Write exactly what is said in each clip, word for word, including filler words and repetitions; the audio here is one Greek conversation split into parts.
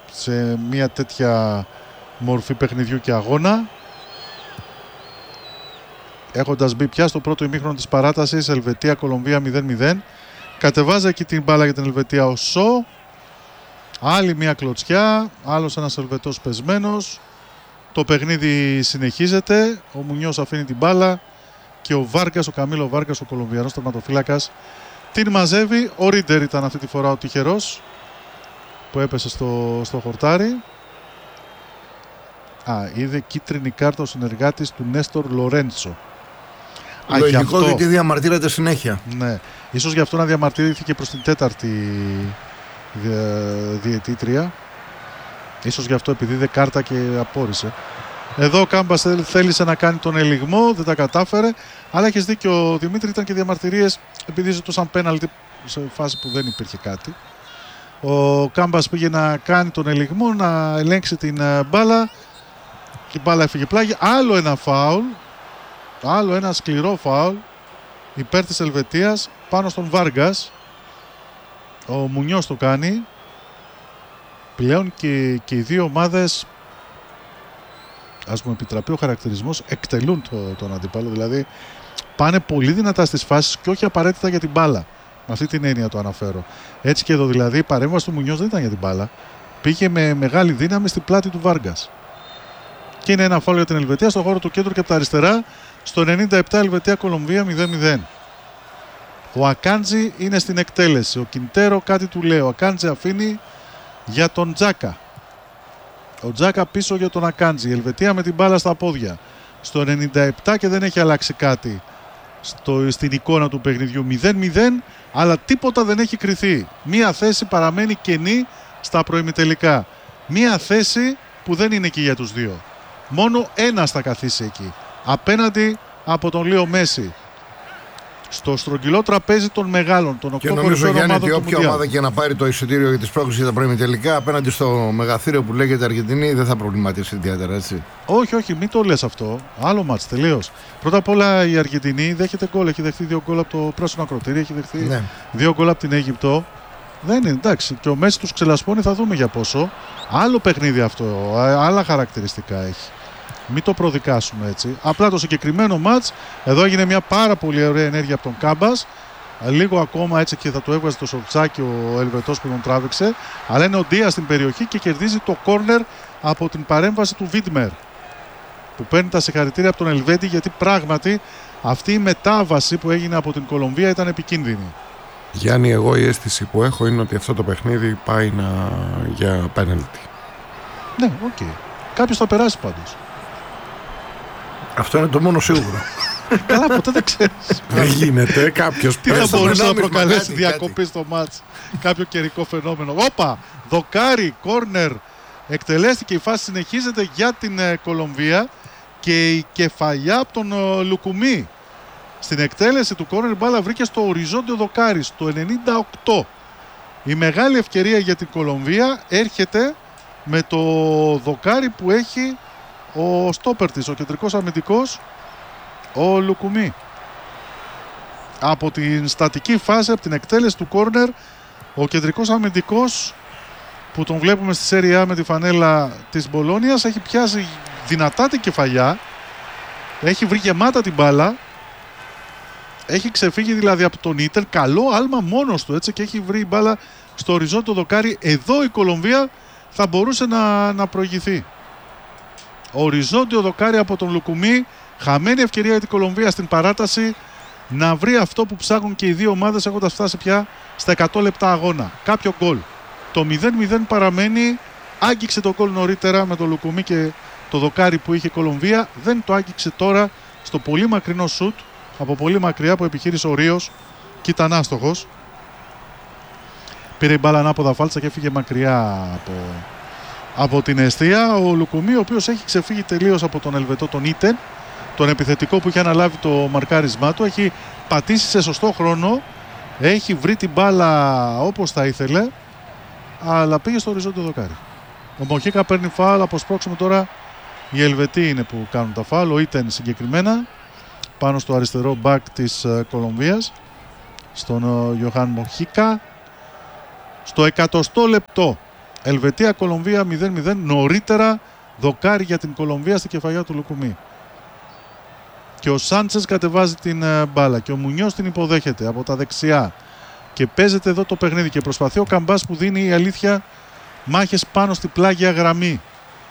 σε μια τέτοια μορφή παιχνιδιού και αγώνα. Έχοντας μπει πια στο πρώτο ημίχρονο της παράτασης, Ελβετία-Κολομβία μηδέν μηδέν. Κατεβάζει εκεί την μπάλα για την Ελβετία ο Σο. Άλλη μια κλωτσιά, άλλος ένας Ελβετός πεσμένος. Το παιχνίδι συνεχίζεται. Ο Μουνιός αφήνει την μπάλα και ο Βάργκας, ο Καμίλο Βάργκας, ο Κολομβιανός τερματοφύλακας, την μαζεύει. Ο Ρίντερ ήταν αυτή τη φορά ο τυχερός που έπεσε στο, στο χορτάρι. Α, είδε κίτρινη κάρτα ο συνεργάτης του Νέστορ Λορέντσο. Λογικό, γιατί διαμαρτύρεται συνέχεια. Ναι, ίσως γι' αυτό να διαμαρτύρθηκε προς την τέταρτη διαιτήτρια. Ίσως γι' αυτό, επειδή είδε κάρτα και απόρρισε. Εδώ ο Κάμπας θέλησε να κάνει τον ελιγμό, δεν τα κατάφερε. Αλλά έχεις δίκιο, ο Δημήτρη, ήταν και διαμαρτυρίες επειδή ζητούσαν πέναλτι σε φάση που δεν υπήρχε κάτι. Ο Κάμπας πήγε να κάνει τον ελιγμό, να ελέγξει την μπάλα. Η μπάλα έφυγε πλάγι. Άλλο ένα φάουλ. Άλλο ένα σκληρό φάουλ υπέρ της Ελβετίας πάνω στον Βάργκας. Ο Μουνιός το κάνει. Πλέον και, και οι δύο ομάδες, ας μου επιτραπεί ο χαρακτηρισμός, εκτελούν το, τον αντίπαλο. Δηλαδή πάνε πολύ δυνατά στις φάσεις και όχι απαραίτητα για την μπάλα. Με αυτή την έννοια το αναφέρω. Έτσι και εδώ δηλαδή η παρέμβαση του Μουνιός δεν ήταν για την μπάλα. Πήγε με μεγάλη δύναμη στην πλάτη του Βάργκας. Και είναι ένα φάουλ για την Ελβετία στο χώρο του κέντρου και από τα αριστερά. Στο ενενήντα επτά Ελβετία-Κολομβία μηδέν μηδέν. Ο Ακάντζη είναι στην εκτέλεση. Ο Κιντέρο κάτι του λέει. Ο Ακάντζη αφήνει για τον Τζάκα. Ο Τζάκα πίσω για τον Ακάντζη. Η Ελβετία με την μπάλα στα πόδια. Στο ενενήντα επτά και δεν έχει αλλάξει κάτι στο, στην εικόνα του παιχνιδιού. μηδέν μηδέν, αλλά τίποτα δεν έχει κριθεί. Μία θέση παραμένει κενή στα προημιτελικά. Μία θέση που δεν είναι εκεί για τους δύο. Μόνο ένας θα καθίσει εκεί. Απέναντι από τον Λίο Μέση. Στο στρογγυλό τραπέζι των μεγάλων, των οκτώ κορυφαίων ομάδων. Και νομίζω, Γιάννη, ότι όποια ομάδα και να πάρει το εισιτήριο για τις πρόκλησεις για τα προημιτελικά, απέναντι στο μεγαθύριο που λέγεται Αργεντινή, δεν θα προβληματίσει ιδιαίτερα, έτσι. Όχι, όχι, μην το λες αυτό. Άλλο μάτς, τελείως. Πρώτα απ' όλα η Αργεντινή δέχεται γκολ. Έχει δεχτεί δύο γκολ από το πράσινο ακροτήρι, έχει δεχτεί ναι. δύο γκολ από την Αίγυπτο. Δεν είναι εντάξει. Και ο Μέση τους ξελασπώνει, θα δούμε για πόσο. Άλλο παιχνίδι αυτό, άλλα χαρακτηριστικά έχει. Μην το προδικάσουμε έτσι. Απλά το συγκεκριμένο μάτς, εδώ έγινε μια πάρα πολύ ωραία ενέργεια από τον Κάμπας. Λίγο ακόμα έτσι και θα το έβγαζε το σορτσάκι ο Ελβετός που τον τράβηξε. Αλλά είναι ο Ντία στην περιοχή και κερδίζει το κόρνερ από την παρέμβαση του Βίτμερ. Που παίρνει τα συγχαρητήρια από τον Ελβέτη, γιατί πράγματι αυτή η μετάβαση που έγινε από την Κολομβία ήταν επικίνδυνη. Γιάννη, εγώ η αίσθηση που έχω είναι ότι αυτό το παιχνίδι πάει να... για πέναλτι. Ναι, οκ. Okay. Κάποιος θα περάσει πάντως. Αυτό είναι το μόνο σίγουρο. Καλά, ποτέ δεν ξέρεις. Δεν γίνεται, κάποιος τι θα μπορούσε να προκαλέσει διακοπή στο μάτς. Κάποιο καιρικό φαινόμενο. Όπα, δοκάρι, κόρνερ. Εκτελέστηκε, η φάση συνεχίζεται για την ε, Κολομβία και η κεφαλιά από τον ε, Λουκουμί. Στην εκτέλεση του κόρνερ μπάλα βρήκε στο οριζόντιο δοκάρι, στο ενενήντα οκτώ. Η μεγάλη ευκαιρία για την Κολομβία έρχεται με το δοκάρι που έχει ο στόπερ της, ο κεντρικός αμυντικός, ο Λουκουμί. Από την στατική φάση, από την εκτέλεση του κόρνερ, ο κεντρικός αμυντικός που τον βλέπουμε στη Σέρια Α με τη φανέλα της Μπολόνιας έχει πιάσει δυνατά την κεφαλιά, έχει βρει γεμάτα την μπάλα, έχει ξεφύγει δηλαδή από τον Ίτερ, καλό άλμα μόνος του έτσι, και έχει βρει μπάλα στο οριζόντιο δοκάρι. Εδώ η Κολομβία θα μπορούσε να, να προηγηθεί. Οριζόντιο δοκάρι από τον Λουκουμί, χαμένη ευκαιρία για την Κολομβία στην παράταση να βρει αυτό που ψάχνουν και οι δύο ομάδες, έχοντας φτάσει πια στα εκατό λεπτά αγώνα. Κάποιο γκολ. Το μηδέν μηδέν παραμένει. Άγγιξε το γκολ νωρίτερα με τον Λουκουμί και το δοκάρι που είχε η Κολομβία. Δεν το άγγιξε τώρα στο πολύ μακρινό σουτ από πολύ μακριά που επιχείρησε ο Ρίος και ήταν άστοχος. Πήρε η μπάλα ανάποδα φάλτσα και έφυγε μακριά από, από την εστία. Ο Λουκουμί, ο οποίος έχει ξεφύγει τελείως από τον Ελβετό, τον Ίτεν, τον επιθετικό που είχε αναλάβει το μαρκάρισμά του. Έχει πατήσει σε σωστό χρόνο, έχει βρει την μπάλα όπως θα ήθελε, αλλά πήγε στο οριζόντιο δοκάρι. Ο Μοχίκα παίρνει φάουλ, αποσπρώξουμε τώρα. Οι Ελβετοί είναι που κάνουν τα φάουλ, ο Ίτεν συγκεκριμένα, πάνω στο αριστερό μπακ της uh, Κολομβίας, στον Ιωχάν uh, Μοχίκα. Στο εκατοστό λεπτό Ελβετία Κολομβία μηδέν μηδέν. Νωρίτερα δοκάρι για την Κολομβία στη κεφαλιά του Λουκουμί. Και ο Σάντσες κατεβάζει την μπάλα και ο Μουνιός την υποδέχεται από τα δεξιά. Και παίζεται εδώ το παιχνίδι και προσπαθεί ο Καμπάς, που δίνει η αλήθεια μάχες πάνω στη πλάγια γραμμή.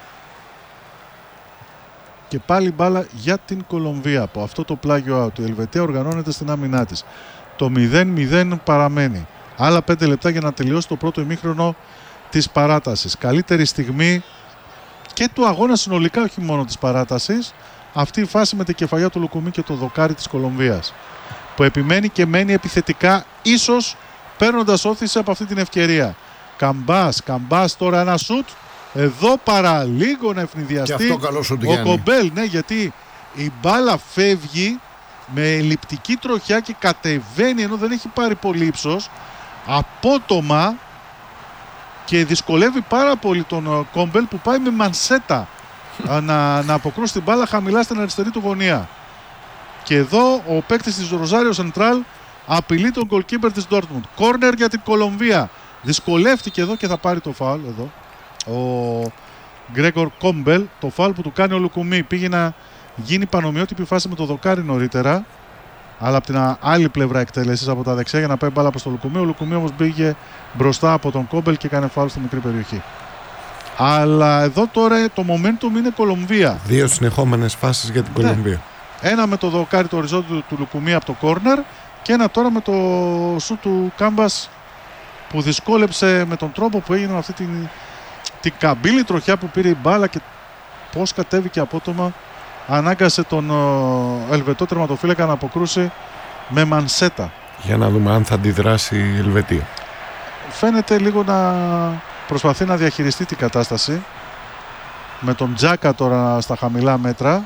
Και πάλι μπάλα για την Κολομβία. Από αυτό το πλάγιο out η Ελβετία οργανώνεται στην άμυνά της. Το μηδέν μηδέν παραμένει. Άλλα πέντε λεπτά για να τελειώσει το πρώτο ημίχρονο της παράτασης. Καλύτερη στιγμή και του αγώνα συνολικά, όχι μόνο της παράτασης, αυτή η φάση με την κεφαλιά του Λουκουμί και το δοκάρι της Κολομβίας, που επιμένει και μένει επιθετικά, ίσως παίρνοντας όθηση από αυτή την ευκαιρία. Καμπάς, Καμπάς τώρα ένα σουτ. Εδώ παραλίγο να ευνηδιαστεί ο Κομπέλ, ναι, γιατί η μπάλα φεύγει με ελλειπτική τροχιά και κατεβαίνει, ενώ δεν έχει πάρει πολύ ύψος, απότομα, και δυσκολεύει πάρα πολύ τον Κόμπελ, που πάει με μανσέτα να, να αποκρούσει την μπάλα χαμηλά στην αριστερή του γωνία. Και εδώ ο παίκτης της Ροζάριο Σεντράλ απειλεί τον goalkeeper της Ντόρτμουντ. Κόρνερ για την Κολομβία. Δυσκολεύτηκε εδώ και θα πάρει το φάουλ εδώ ο Γκρέγκορ Κόμπελ, το φάουλ που του κάνει ο Λουκουμί. Πήγε να γίνει πανομοιότυπη φάση με το δοκάρι νωρίτερα, αλλά από την άλλη πλευρά εκτέλεσης από τα δεξιά για να πάει μπάλα προς το Λουκουμί. Ο Λουκουμί όμως πήγε μπροστά από τον Κόμπελ και έκανε φάουλ στη μικρή περιοχή. Αλλά εδώ τώρα το momentum είναι Κολομβία. Δύο συνεχόμενες φάσεις για την ναι. Κολομβία. Ένα με το δοκάρι το οριζόντιο του Λουκουμί από το κόρνερ και ένα τώρα με το σου του Κάμπας, που δυσκόλεψε με τον τρόπο που έγινε αυτή την, την καμπύλη τροχιά που πήρε η μπάλα και πώς κατέβηκε απότομα. Ανάγκασε τον uh, Ελβετό τερματοφύλακα να αποκρούσει με μανσέτα. Για να δούμε αν θα αντιδράσει η Ελβετία. Φαίνεται λίγο να προσπαθεί να διαχειριστεί την κατάσταση, με τον Τζάκα τώρα στα χαμηλά μέτρα,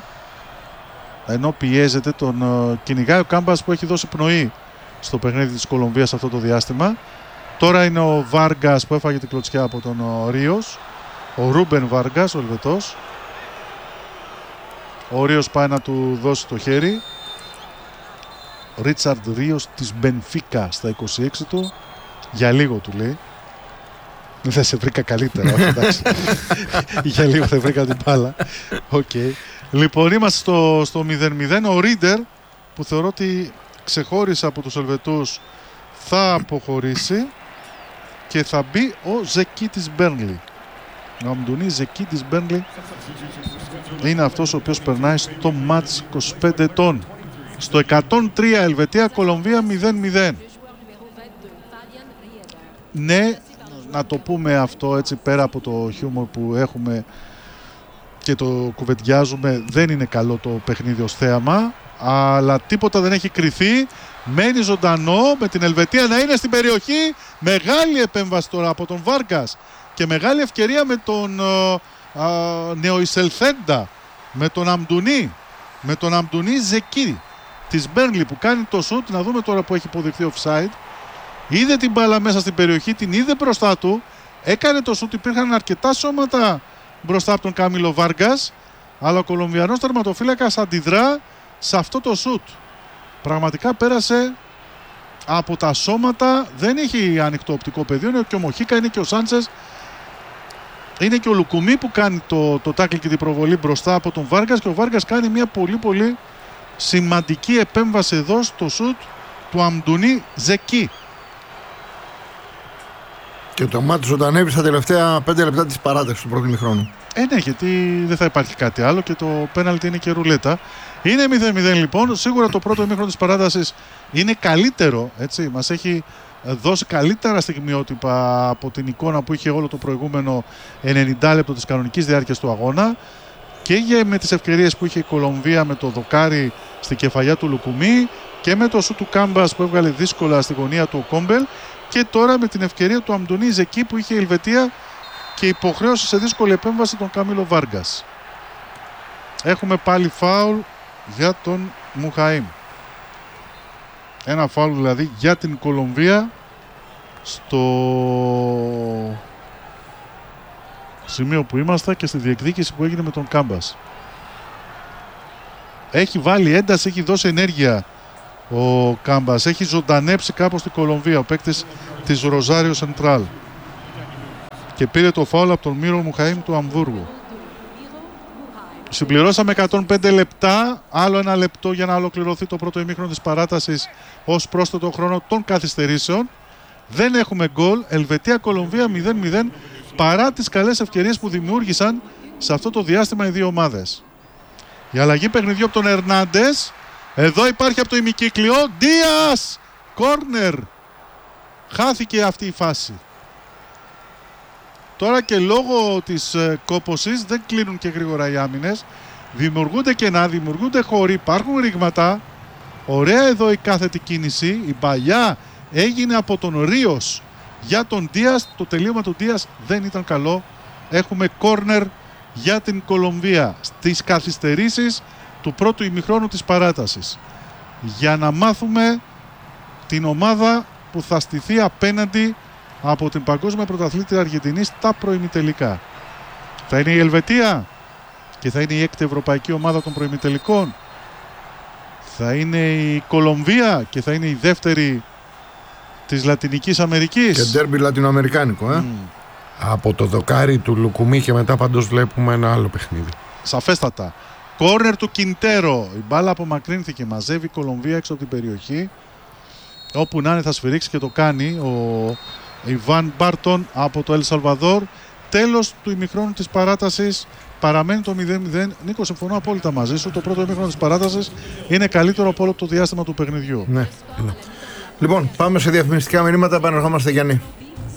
ενώ πιέζεται, τον uh, κυνηγάει ο Κάμπας, που έχει δώσει πνοή στο παιχνίδι της Κολομβίας αυτό το διάστημα. Τώρα είναι ο Βάργκας που έφαγε την κλωτσιά από τον uh, Ρίος, ο Ρούμπεν Βάργκας, ο Ελβετός. Ο Ρίος πάει να του δώσει το χέρι. Ο Ρίτσαρντ Ρίος της Μπενφίκα στα είκοσι έξι του. Για λίγο του λέει. Δεν σε βρήκα καλύτερα. Όχι, εντάξει. Για λίγο δεν βρήκα την μπάλα. Okay. Λοιπόν, είμαστε στο, στο μηδέν μηδέν. Ο Ρίντερ, που θεωρώ ότι ξεχώρισε από τους Ελβετούς, θα αποχωρήσει και θα μπει ο Ζεκί της Μπέρνλι. Ο Αμντουνί Ζεκί της Μπέρνλι είναι αυτός ο οποίος περνάει στο μάτς είκοσι πέντε ετών. Στο εκατόν τρία Ελβετία Κολομβία μηδέν μηδέν. Ναι, να το πούμε αυτό έτσι, πέρα από το χιούμορ που έχουμε και το κουβεντιάζουμε, δεν είναι καλό το παιχνίδι ως θέαμα, αλλά τίποτα δεν έχει κρυθεί. Μένει ζωντανό με την Ελβετία να είναι στην περιοχή. Μεγάλη επέμβαση τώρα από τον Βάργκας και μεγάλη ευκαιρία με τον uh, uh, νεοεισελθέντα, με τον Αμντουνί, με τον Αμντουνί Ζεκί της Μπέρνλι, που κάνει το σουτ. Να δούμε τώρα που έχει υποδειχθεί offside. Είδε την μπάλα μέσα στην περιοχή, την είδε μπροστά του, έκανε το σουτ, υπήρχαν αρκετά σώματα μπροστά από τον Κάμιλο Βάργκας, αλλά ο Κολομβιανός τερματοφύλακας αντιδρά σε αυτό το σουτ. Πραγματικά πέρασε από τα σώματα, δεν έχει ανοιχτό οπτικό πεδίο, είναι και ο Μοχίκα, είναι και ο Σάντσες, είναι και ο Λουκουμί που κάνει το, το τάκλι και την προβολή μπροστά από τον Βάργκας, και ο Βάργκας κάνει μια πολύ πολύ σημαντική επέμβαση εδώ στο σουτ του Αμντουνί Ζεκί. Και το μάτι ζωντανεύει στα τελευταία πέντε λεπτά της παράταξης του πρώτου ημιχρόνου. Ε, ναι, γιατί δεν θα υπάρχει κάτι άλλο και το πέναλτι είναι και ρουλέτα. Είναι μηδέν μηδέν λοιπόν. Σίγουρα το πρώτο ημίχρονο της παράτασης είναι καλύτερο. Έτσι. Μας έχει δώσει καλύτερα στιγμιότυπα από την εικόνα που είχε όλο το προηγούμενο ενενήντα λεπτό της κανονικής διάρκειας του αγώνα. Και με τις ευκαιρίες που είχε η Κολομβία με το δοκάρι στη κεφαλιά του Λουκουμί και με το σου του Κάμπας που έβγαλε δύσκολα στη γωνία του Κόμπελ. Και τώρα με την ευκαιρία του Αμντουνί Ζεκί που είχε η Ελβετία και υποχρέωσε σε δύσκολη επέμβαση τον Κάμιλο Βάργκας. Έχουμε πάλι φάουλ για τον Μουχαΐμ. Ένα φάουλ δηλαδή για την Κολομβία στο σημείο που είμαστε και στη διεκδίκηση που έγινε με τον Κάμπας. Έχει βάλει ένταση, έχει δώσει ενέργεια ο Κάμπας, έχει ζωντανέψει κάπως την Κολομβία, ο παίκτης της Ροζάριο Σεντράλ. και πήρε το φάουλ από τον Μύρο Μουχαήμ του Αμβούργου. Συμπληρώσαμε εκατόν πέντε λεπτά, άλλο ένα λεπτό για να ολοκληρωθεί το πρώτο ημίχρονο της παράτασης ως πρόσθετο χρόνο των καθυστερήσεων. Δεν έχουμε γκολ. Ελβετία-Κολομβία μηδέν μηδέν, παρά τις καλές ευκαιρίες που δημιούργησαν σε αυτό το διάστημα οι δύο ομάδες. Η αλλαγή παιχνιδιού από τον Ερνάντες. Εδώ υπάρχει από το ημικύκλιο Ντίας! Κόρνερ. Χάθηκε αυτή η φάση. Τώρα και λόγω της ε, κόπωσης δεν κλείνουν και γρήγορα οι άμυνες. Δημιουργούνται κενά, δημιουργούνται χώροι, υπάρχουν ρήγματα. Ωραία εδώ η κάθετη κίνηση. Η παλιά έγινε από τον Ρίος για τον Ντίας. Το τελείωμα του Ντίας δεν ήταν καλό. Έχουμε κόρνερ για την Κολομβία στις καθυστερήσεις του πρώτου ημιχρόνου της παράτασης. Για να μάθουμε την ομάδα που θα στηθεί απέναντι από την παγκόσμια πρωταθλήτρια Αργεντινή στα προημιτελικά. Θα είναι η Ελβετία και θα είναι η έκτη ευρωπαϊκή ομάδα των προημιτελικών. Θα είναι η Κολομβία και θα είναι η δεύτερη της Λατινικής Αμερικής. Και ντέρμπι λατινοαμερικάνικο, ε. Mm. Από το δοκάρι του Λουκουμί και μετά πάντως βλέπουμε ένα άλλο παιχνίδι. Σαφέστατα. Κόρνερ του Κιντέρο. Η μπάλα απομακρύνθηκε. Μαζεύει η Κολομβία έξω από την περιοχή. Όπου να είναι θα σφυρίξει και το κάνει ο Ιβάν Μπάρτον από το Ελ Σαλβαδόρ. Τέλος του ημιχρόνου της παράτασης. Παραμένει το μηδέν μηδέν. Νίκο, συμφωνώ απόλυτα μαζί σου. Το πρώτο ημίχρονο της παράτασης είναι καλύτερο από όλο το διάστημα του παιχνιδιού. Ναι. ναι. Λοιπόν, πάμε σε διαφημιστικά μηνύματα. Επανερχόμαστε, Γιάννη.